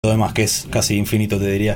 demás, que es casi infinito, te diría.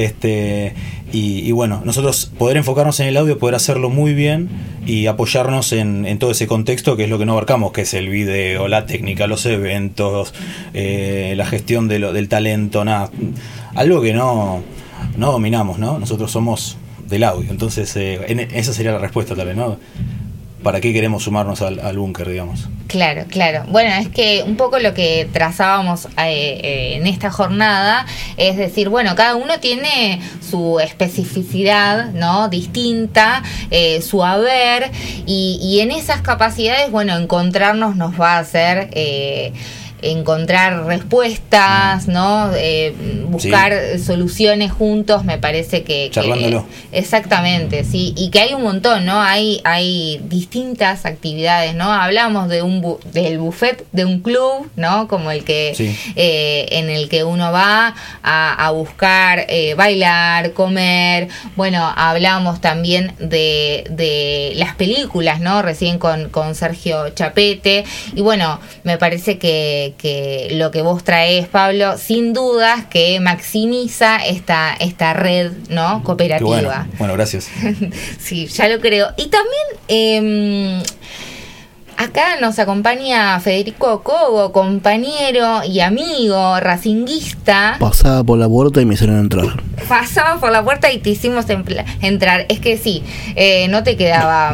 Y bueno, nosotros poder enfocarnos en el audio, poder hacerlo muy bien y apoyarnos en todo ese contexto, que es lo que no abarcamos, que es el video, la técnica, los eventos, la gestión del talento, nada, algo que no dominamos, ¿no? Nosotros somos del audio, entonces esa sería la respuesta tal vez, ¿no? ¿Para qué queremos sumarnos al búnker, digamos? Claro. Bueno, es que un poco lo que trazábamos en esta jornada es decir, bueno, cada uno tiene su especificidad, ¿no? Distinta, su haber, y en esas capacidades, bueno, encontrarnos nos va a hacer encontrar respuestas, ¿no? Buscar soluciones juntos, me parece que charlándolo. Exactamente, sí, y que hay un montón, ¿no? Hay distintas actividades, ¿no? Hablamos del buffet de un club, ¿no? Como el que en el que uno va a buscar bailar, comer. Bueno, hablamos también de las películas, ¿no? Recién con Sergio Chapete, y bueno, me parece que lo que vos traés, Pablo, sin dudas que maximiza esta red, ¿no? Cooperativa. Bueno, gracias. Sí, ya lo creo. Y también acá nos acompaña Federico Cobo, compañero y amigo racinguista. Pasaba por la puerta y me hicieron entrar. Pasaba por la puerta y te hicimos entrar. Es que sí, no te quedaba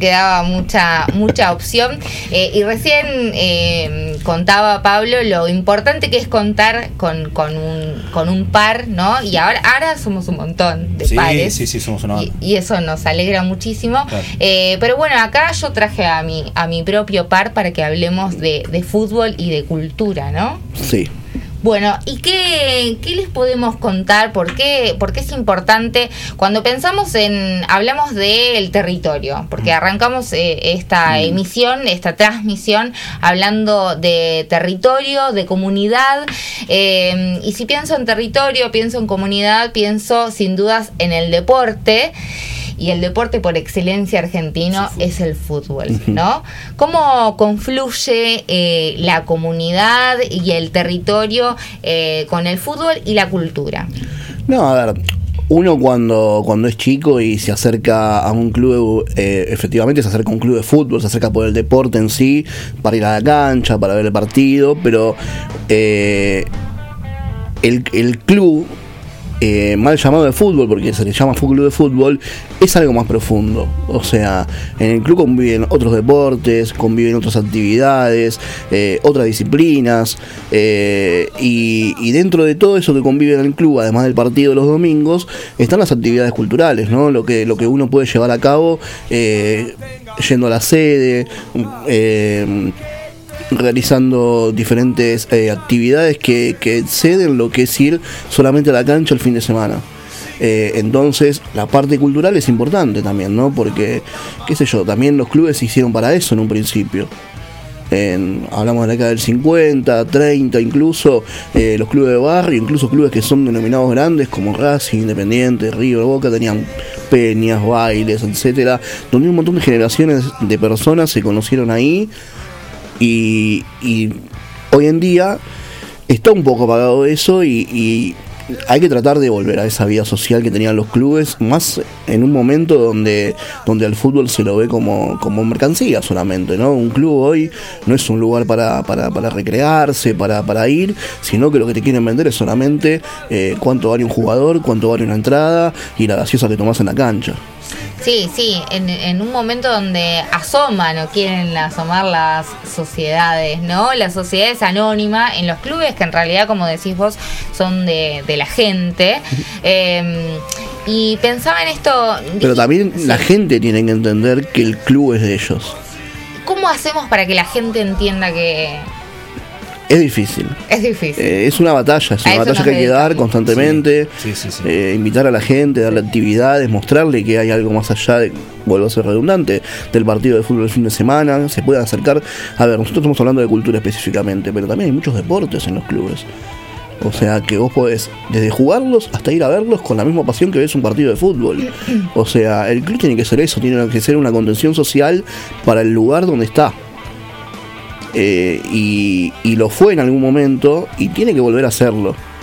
mucha opción. Y recién contaba Pablo lo importante que es contar con un par, ¿no? Y ahora somos un montón de pares. Sí, somos una banda. Y eso nos alegra muchísimo. Claro. Pero bueno, acá yo traje a mi propio par para que hablemos de fútbol y de cultura, ¿no? Sí. Bueno, ¿y qué les podemos contar? ¿Por qué es importante? Cuando hablamos del territorio, porque arrancamos esta emisión, esta transmisión, hablando de territorio, de comunidad, y si pienso en territorio, pienso en comunidad, pienso sin dudas en el deporte. Y el deporte por excelencia argentino es el fútbol, ¿no? ¿Cómo confluye la comunidad y el territorio con el fútbol y la cultura? No, a ver, uno cuando es chico y se acerca a un club, efectivamente se acerca a un club de fútbol, se acerca por el deporte en sí, para ir a la cancha, para ver el partido, pero el club, mal llamado de fútbol, porque se le llama club de fútbol, es algo más profundo. O sea, en el club conviven otros deportes, conviven otras actividades, otras disciplinas, y dentro de todo eso que convive en el club, además del partido de los domingos, están las actividades culturales, ¿no? Lo que uno puede llevar a cabo yendo a la sede, realizando diferentes actividades que exceden lo que es ir solamente a la cancha el fin de semana. Entonces la parte cultural es importante también, ¿no? Porque, qué sé yo, también los clubes se hicieron para eso en un principio. Hablamos de la década del 50, 30, incluso los clubes de barrio, incluso clubes que son denominados grandes como Racing, Independiente, River, Boca, tenían peñas, bailes, etcétera, donde un montón de generaciones de personas se conocieron ahí. Y hoy en día está un poco apagado eso, y hay que tratar de volver a esa vida social que tenían los clubes, más en un momento donde al fútbol se lo ve como mercancía solamente, ¿no? Un club hoy no es un lugar para recrearse, para ir, sino que lo que te quieren vender es solamente cuánto vale un jugador, cuánto vale una entrada y la gaseosa que tomás en la cancha. Sí, en un momento donde quieren asomar las sociedades, ¿no? Las sociedades anónimas en los clubes, que en realidad, como decís vos, son de la gente. Y pensaba en esto. Pero también la gente tiene que entender que el club es de ellos. ¿Cómo hacemos para que la gente entienda que...? Es difícil. Es una batalla, que hay que dar constantemente. Sí. Invitar a la gente, darle actividades, mostrarle que hay algo más allá de, vuelvo a ser redundante, del partido de fútbol el fin de semana. Se pueden acercar. A ver, nosotros estamos hablando de cultura específicamente, pero también hay muchos deportes en los clubes. O sea, que vos podés desde jugarlos hasta ir a verlos con la misma pasión que ves un partido de fútbol. O sea, el club tiene que ser eso, tiene que ser una contención social para el lugar donde está. Y lo fue en algún momento y tiene que volver a hacerlo.